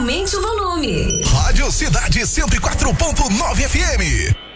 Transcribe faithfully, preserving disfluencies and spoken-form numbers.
aumente o volume. Rádio Cidade cento e quatro ponto nove F M.